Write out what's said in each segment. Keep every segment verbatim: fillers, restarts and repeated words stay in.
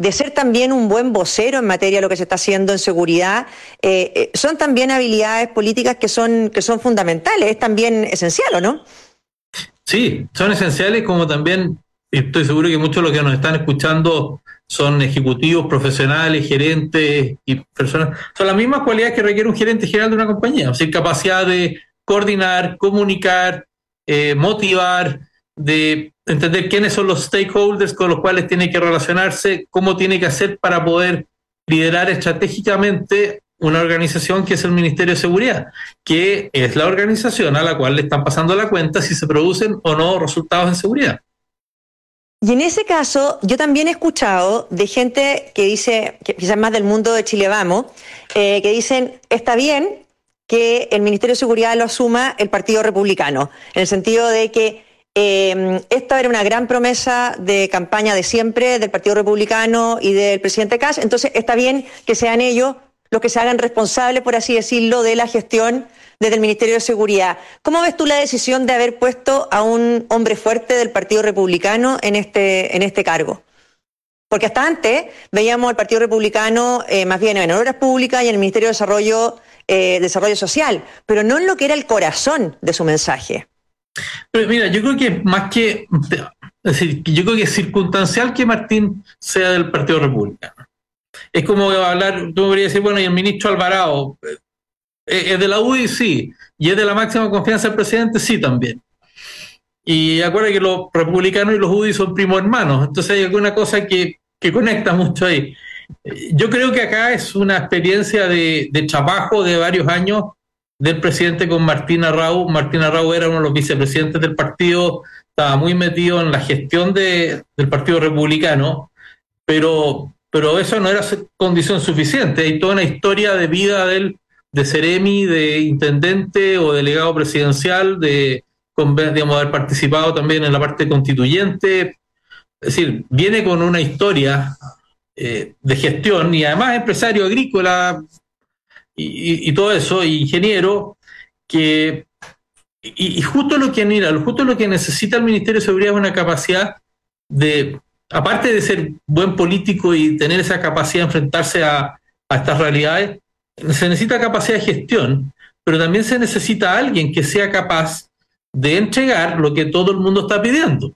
de ser también un buen vocero en materia de lo que se está haciendo en seguridad, eh, eh, son también habilidades políticas que son, que son fundamentales, es también esencial, ¿o no? Sí, son esenciales, como también estoy seguro que muchos de los que nos están escuchando son ejecutivos, profesionales, gerentes y personas. Son las mismas cualidades que requiere un gerente general de una compañía, o sea, capacidad de coordinar, comunicar, eh, motivar, de entender quiénes son los stakeholders con los cuales tiene que relacionarse, cómo tiene que hacer para poder liderar estratégicamente una organización que es el Ministerio de Seguridad, que es la organización a la cual le están pasando la cuenta si se producen o no resultados en seguridad. Y en ese caso, yo también he escuchado de gente que dice, que quizás más del mundo de Chile Vamos, eh, que dicen, está bien que el Ministerio de Seguridad lo asuma el Partido Republicano, en el sentido de que eh, esta era una gran promesa de campaña de siempre del Partido Republicano y del presidente Kast, entonces está bien que sean ellos los que se hagan responsables, por así decirlo, de la gestión desde el Ministerio de Seguridad. ¿Cómo ves tú la decisión de haber puesto a un hombre fuerte del Partido Republicano en este, en este cargo? Porque hasta antes veíamos al Partido Republicano eh, más bien en obras públicas y en el Ministerio de Desarrollo, eh, Desarrollo Social, pero no en lo que era el corazón de su mensaje. Pero mira, yo creo que más que, es decir, yo creo que es circunstancial que Martín sea del Partido Republicano. Es como hablar, tú me podrías decir, bueno, y el ministro Alvarado, ¿es de la U D I? Sí. ¿Y es de la máxima confianza del presidente? Sí, también. Y acuérdate que los republicanos y los U D I son primos hermanos, entonces hay alguna cosa que, que conecta mucho ahí. Yo creo que acá es una experiencia de, de trabajo de varios años del presidente con Martín Arrau. Martín Arrau era uno de los vicepresidentes del partido, estaba muy metido en la gestión de, del Partido Republicano, pero, pero eso no era condición suficiente. Hay toda una historia de vida de él, de seremi, de intendente o delegado presidencial, de digamos, haber participado también en la parte constituyente. Es decir, viene con una historia eh, de gestión y además empresario agrícola y, y, y todo eso, y ingeniero, que y, y justo lo que mira, justo lo que necesita el Ministerio de Seguridad es una capacidad de, aparte de ser buen político y tener esa capacidad de enfrentarse a, a estas realidades, se necesita capacidad de gestión, pero también se necesita alguien que sea capaz de entregar lo que todo el mundo está pidiendo.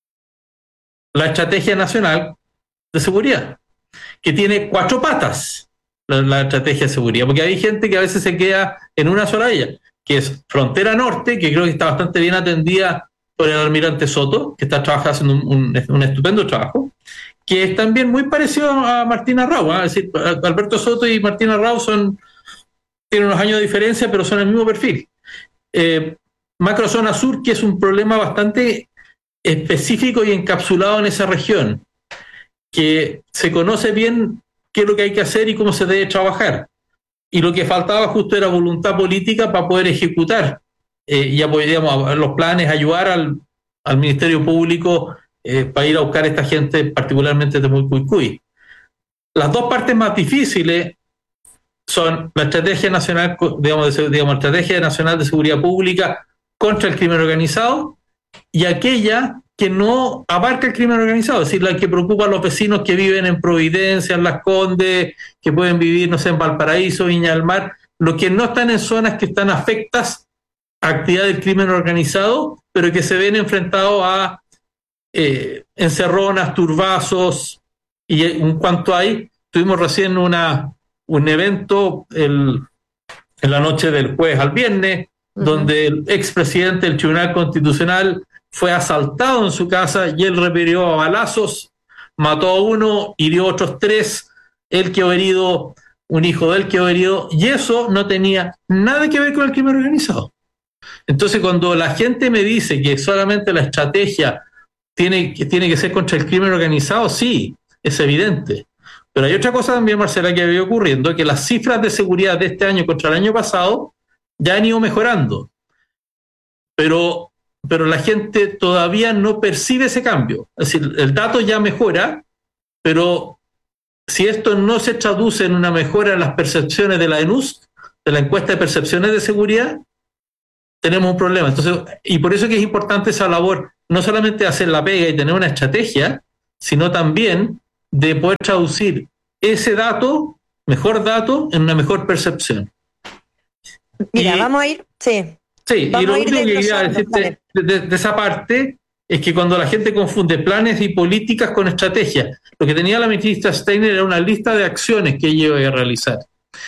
La Estrategia Nacional de Seguridad, que tiene cuatro patas, la, la Estrategia de Seguridad, porque hay gente que a veces se queda en una sola de ellas, que es Frontera Norte, que creo que está bastante bien atendida por el almirante Soto, que está trabajando haciendo un, un, un estupendo trabajo, que es también muy parecido a Martín Arrau, ¿eh? Es decir, Alberto Soto y Martín Arrau son, tienen unos años de diferencia, pero son el mismo perfil. Eh, Macrozona Sur, que es un problema bastante específico y encapsulado en esa región, que se conoce bien qué es lo que hay que hacer y cómo se debe trabajar. Y lo que faltaba justo era voluntad política para poder ejecutar eh, y apoyar los planes, ayudar al, al Ministerio Público eh, para ir a buscar a esta gente, particularmente de Muicuycuy. Las dos partes más difíciles son la Estrategia Nacional, digamos, de, digamos, Estrategia Nacional de Seguridad Pública contra el crimen organizado y aquella que no abarca el crimen organizado, es decir, la que preocupa a los vecinos que viven en Providencia, en Las Condes, que pueden vivir, no sé, en Valparaíso, Viña del Mar, los que no están en zonas que están afectas a actividad del crimen organizado, pero que se ven enfrentados a eh, encerronas, turbazos, y en cuanto hay, tuvimos recién una, un evento el, en la noche del jueves al viernes, donde el expresidente del Tribunal Constitucional fue asaltado en su casa y él repelió a balazos, mató a uno, hirió a otros tres, él quedó herido, un hijo de él quedó herido, y eso no tenía nada que ver con el crimen organizado. Entonces, cuando la gente me dice que solamente la estrategia tiene, que tiene que ser contra el crimen organizado, sí, es evidente. Pero hay otra cosa también, Marcela, que había ocurriendo, que las cifras de seguridad de este año contra el año pasado ya han ido mejorando, pero, pero la gente todavía no percibe ese cambio. Es decir, el dato ya mejora, pero si esto no se traduce en una mejora en las percepciones de la ENUSC, de la encuesta de percepciones de seguridad, tenemos un problema. Entonces, y por eso que es importante esa labor, no solamente hacer la pega y tener una estrategia, sino también de poder traducir ese dato, mejor dato, en una mejor percepción. Mira, y, vamos a ir, sí. Sí, vamos y lo único que quería decirte de, de, de esa parte es que cuando la gente confunde planes y políticas con estrategias, lo que tenía la ministra Steiner era una lista de acciones que ella iba a realizar.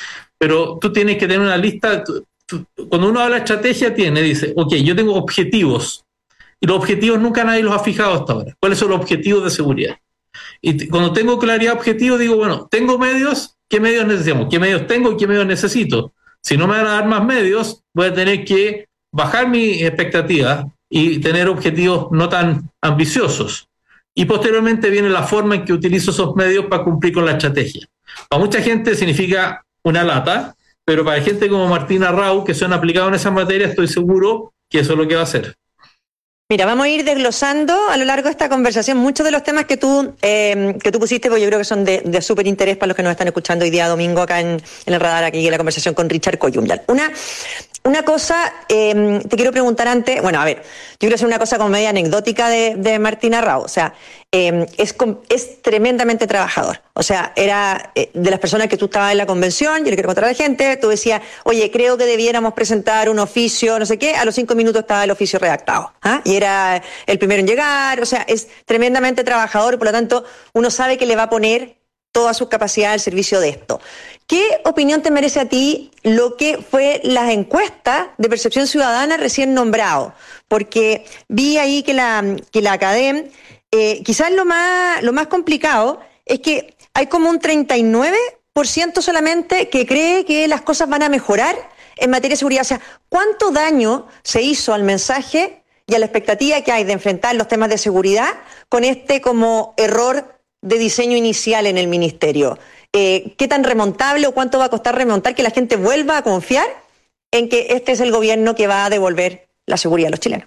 Pero tú tienes que tener una lista, tú, tú, cuando uno habla de estrategia, tiene, dice, ok, yo tengo objetivos, y los objetivos nunca nadie los ha fijado hasta ahora. ¿Cuáles son los objetivos de seguridad? Y t- cuando tengo claridad de objetivos, digo, bueno, tengo medios, ¿qué medios necesitamos? ¿Qué medios tengo y qué medios necesito? Si no me van a dar más medios, voy a tener que bajar mis expectativas y tener objetivos no tan ambiciosos. Y posteriormente viene la forma en que utilizo esos medios para cumplir con la estrategia. Para mucha gente significa una lata, pero para gente como Martina Rau, que son aplicados en esa materia, estoy seguro que eso es lo que va a hacer. Mira, vamos a ir desglosando a lo largo de esta conversación muchos de los temas que tú eh, que tú pusiste, porque yo creo que son de, de súper interés para los que nos están escuchando hoy día domingo acá en, en el radar, aquí en la conversación con Richard Coyumdal. Una, una cosa, eh, te quiero preguntar antes, bueno, a ver, yo quiero hacer una cosa como media anecdótica de, de Martina Rau, o sea, eh, es, es tremendamente trabajador, o sea, era eh, de las personas que tú estabas en la convención, yo le quiero contar a la gente, tú decías, oye, creo que debiéramos presentar un oficio, no sé qué, a los cinco minutos estaba el oficio redactado, ¿ah? Y era el primero en llegar, o sea, es tremendamente trabajador y por lo tanto uno sabe que le va a poner todas sus capacidades al servicio de esto. ¿Qué opinión te merece a ti lo que fue las encuestas de percepción ciudadana recién nombrado? Porque vi ahí que la, que la Academ, eh, quizás lo más, lo más complicado es que hay como un treinta y nueve por ciento solamente que cree que las cosas van a mejorar en materia de seguridad. O sea, ¿cuánto daño se hizo al mensaje y a la expectativa que hay de enfrentar los temas de seguridad con este como error de diseño inicial en el ministerio? Eh, ¿Qué tan remontable o cuánto va a costar remontar que la gente vuelva a confiar en que este es el gobierno que va a devolver la seguridad a los chilenos?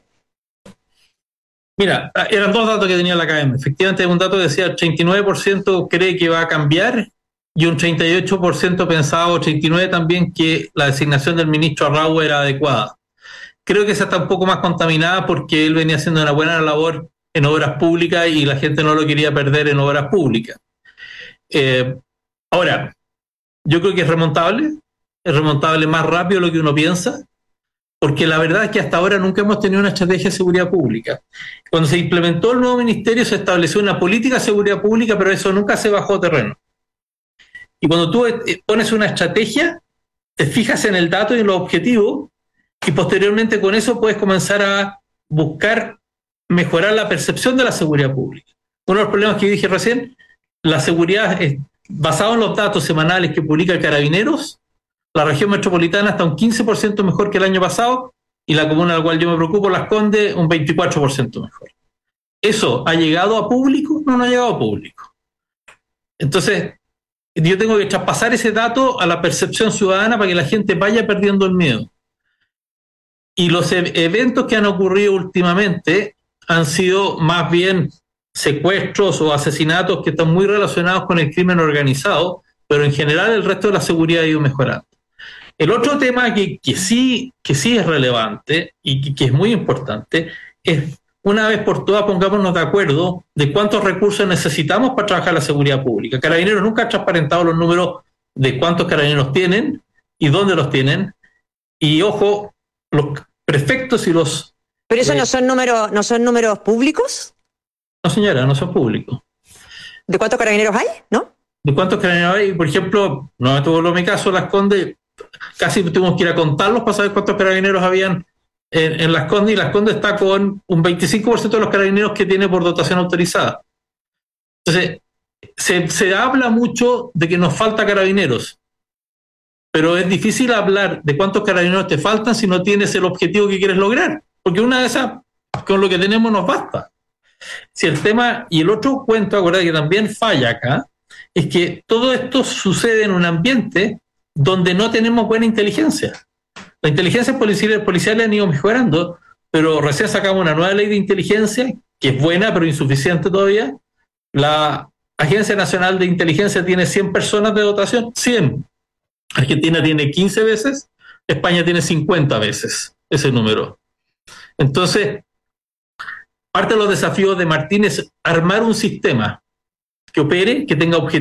Mira, eran dos datos que tenía la Academia. Efectivamente, un dato decía el treinta y nueve por ciento cree que va a cambiar y un treinta y ocho por ciento pensaba, o treinta y nueve por ciento también, que la designación del ministro Arrau era adecuada. Creo que esa está un poco más contaminada porque él venía haciendo una buena labor en obras públicas y la gente no lo quería perder en obras públicas. Eh, ahora, yo creo que es remontable, es remontable más rápido de lo que uno piensa, porque la verdad es que hasta ahora nunca hemos tenido una estrategia de seguridad pública. Cuando se implementó el nuevo ministerio se estableció una política de seguridad pública, pero eso nunca se bajó a terreno. Y cuando tú pones una estrategia, te fijas en el dato y en los objetivos, y posteriormente con eso puedes comenzar a buscar mejorar la percepción de la seguridad pública. Uno de los problemas que yo dije recién, la seguridad es basado en los datos semanales que publica Carabineros, la región metropolitana está un quince por ciento mejor que el año pasado y la comuna a la cual yo me preocupo, Las Condes, un veinticuatro por ciento mejor. ¿Eso ha llegado a público? No, no ha llegado a público. Entonces, yo tengo que traspasar ese dato a la percepción ciudadana para que la gente vaya perdiendo el miedo. Y los e- eventos que han ocurrido últimamente han sido más bien secuestros o asesinatos que están muy relacionados con el crimen organizado, pero en general el resto de la seguridad ha ido mejorando. El otro tema que, que, sí, que sí es relevante y que, que es muy importante es, una vez por todas, pongámonos de acuerdo de cuántos recursos necesitamos para trabajar la seguridad pública. Carabineros nunca ha transparentado los números de cuántos carabineros tienen y dónde los tienen. Y ojo, los prefectos y los... ¿Pero eso eh, no son números, no son números públicos? No, señora, no son públicos. ¿De cuántos carabineros hay? ¿No? ¿De cuántos carabineros hay? Por ejemplo, no me tuvo mi caso, Las Condes, casi tuvimos que ir a contarlos para saber cuántos carabineros habían en, en Las Condes, y Las Condes está con un veinticinco por ciento de los carabineros que tiene por dotación autorizada. Entonces, se, se habla mucho de que nos falta carabineros, pero es difícil hablar de cuántos carabineros te faltan si no tienes el objetivo que quieres lograr, porque una de esas, con lo que tenemos nos basta. Si el tema, y el otro cuento, acuérdate que también falla acá, es que todo esto sucede en un ambiente donde no tenemos buena inteligencia. La inteligencia policial, policial han ido mejorando, pero recién sacamos una nueva ley de inteligencia, que es buena pero insuficiente todavía. La Agencia Nacional de Inteligencia tiene cien personas de dotación, cien. Argentina tiene quince veces, España tiene cincuenta veces ese número. Entonces, parte de los desafíos de Martín es armar un sistema que opere, que tenga objetivos